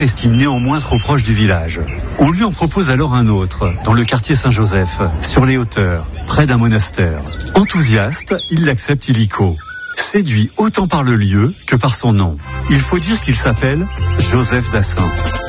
estime néanmoins trop proche du village. On lui en propose alors un autre, dans le quartier Saint-Joseph, sur les hauteurs, près d'un monastère. Enthousiaste, il l'accepte illico. Séduit autant par le lieu que par son nom. Il faut dire qu'il s'appelle Joseph Dassin.